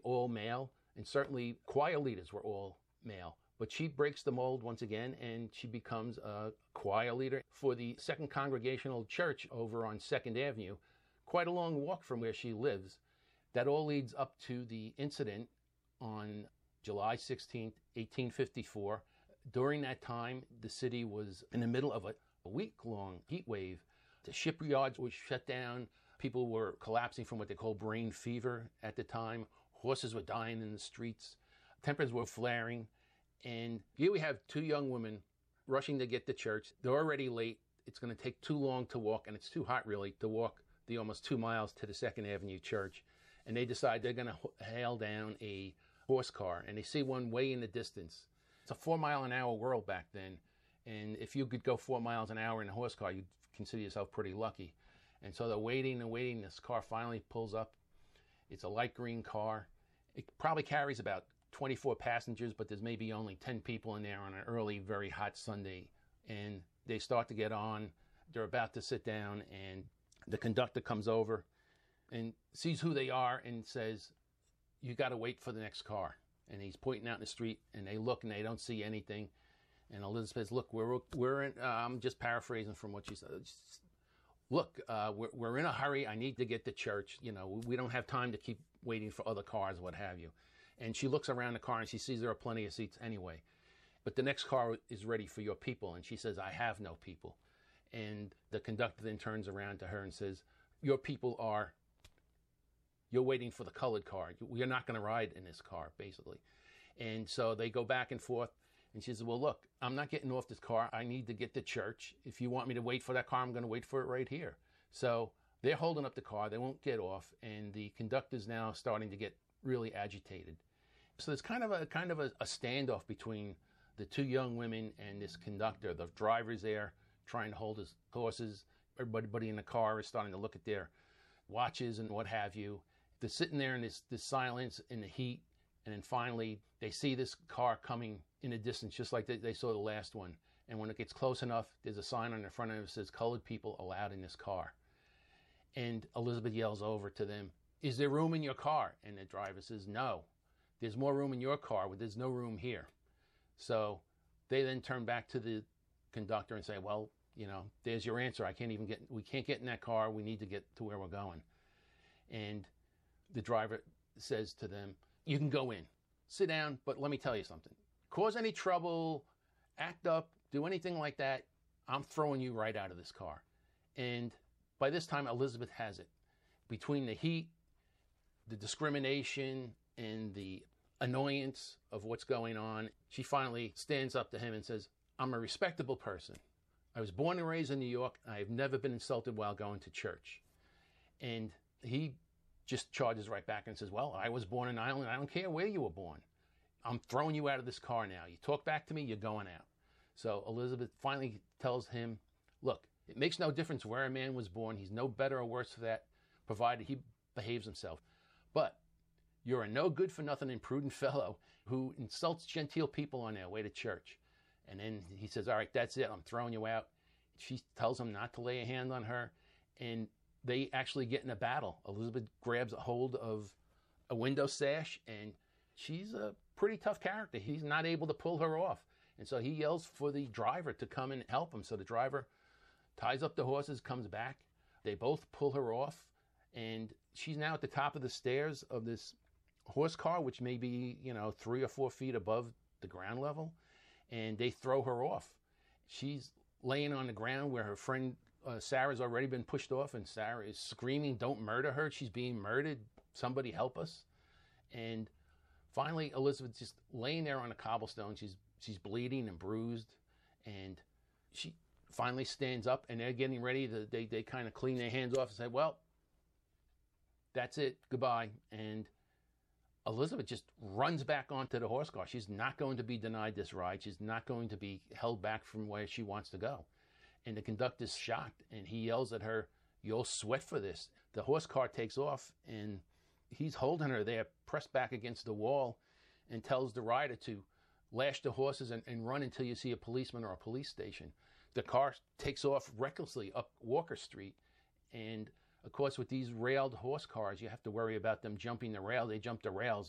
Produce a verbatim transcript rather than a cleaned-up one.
all male, and certainly choir leaders were all male. But she breaks the mold once again, and she becomes a choir leader for the Second Congregational Church over on Second Avenue, quite a long walk from where she lives. That all leads up to the incident on July sixteenth, eighteen fifty-four. During that time, the city was in the middle of a, a week-long heat wave. The shipyards were shut down. People were collapsing from what they call brain fever at the time. Horses were dying in the streets. Temperatures were flaring. And here we have two young women rushing to get to church. They're already late. It's going to take too long to walk, and it's too hot, really, to walk the almost two miles to the Second Avenue Church. And they decide they're going to hail down a horse car, and they see one way in the distance. It's a four-mile-an-hour world back then, and if you could go four miles an hour in a horse car, you'd consider yourself pretty lucky. And so they're waiting and waiting. This car finally pulls up. It's a light green car. It probably carries about twenty-four passengers, but there's maybe only ten people in there on an early, very hot Sunday. And they start to get on. They're about to sit down, and the conductor comes over and sees who they are and says, "You got to wait for the next car." And he's pointing out in the street, and they look and they don't see anything. And Elizabeth says, "Look, we're we're in." Uh, I'm just paraphrasing from what she said. Just, Look, uh, we're we're in a hurry. I need to get to church. You know, we don't have time to keep waiting for other cars, what have you. And she looks around the car and she sees there are plenty of seats anyway. But the next car is ready for your people. And she says, "I have no people." And the conductor then turns around to her and says, "Your people are, you're waiting for the colored car. You're not going to ride in this car," basically. And so they go back and forth. And she says, "Well, look, I'm not getting off this car. I need to get to church. If you want me to wait for that car, I'm going to wait for it right here." So they're holding up the car. They won't get off. And the conductor's now starting to get really agitated. So there's kind of a kind of a, a standoff between the two young women and this conductor. The driver's there trying to hold his horses. Everybody in the car is starting to look at their watches and what have you. They're sitting there in this, this silence, in the heat. And then finally, they see this car coming in the distance, just like they, they saw the last one. And when it gets close enough, there's a sign on the front of it that says, "Colored people allowed in this car." And Elizabeth yells over to them, "Is there room in your car?" And the driver says, "No, there's more room in your car, but there's no room here." So they then turn back to the conductor and say, "Well, you know, there's your answer. I can't even get, we can't get in that car. We need to get to where we're going." And the driver says to them, "You can go in, sit down, but let me tell you something. Cause any trouble, act up, do anything like that, I'm throwing you right out of this car." And by this time, Elizabeth has it. Between the heat, the discrimination, and the annoyance of what's going on, she finally stands up to him and says, "I'm a respectable person. I was born and raised in New York. I have never been insulted while going to church." And he just charges right back and says, "Well, I was born in Ireland. I don't care where you were born. I'm throwing you out of this car now. You talk back to me, you're going out." So Elizabeth finally tells him, "Look, it makes no difference where a man was born. He's no better or worse for that, provided he behaves himself. But you're a no good for nothing imprudent fellow who insults genteel people on their way to church." And then he says, "All right, that's it. I'm throwing you out." She tells him not to lay a hand on her. And they actually get in a battle. Elizabeth grabs a hold of a window sash, and she's a pretty tough character. He's not able to pull her off. And so he yells for the driver to come and help him. So the driver ties up the horses, comes back. They both pull her off, and she's now at the top of the stairs of this horse car, which may be, you know, three or four feet above the ground level, and they throw her off. She's laying on the ground where her friend uh, Sarah's already been pushed off, and Sarah is screaming, "Don't murder her. She's being murdered. Somebody help us." And finally, Elizabeth's just laying there on a cobblestone. She's she's bleeding and bruised, and she finally stands up, and they're getting ready. To, they they kind of clean their hands off and say, "Well, that's it. Goodbye." And Elizabeth just runs back onto the horse car. She's not going to be denied this ride. She's not going to be held back from where she wants to go. And the conductor's shocked, and he yells at her, "You'll sweat for this." The horse car takes off, and he's holding her there, pressed back against the wall, and tells the rider to lash the horses and, and run until you see a policeman or a police station. The car takes off recklessly up Walker Street, and of course, with these railed horse cars, you have to worry about them jumping the rail. They jump the rails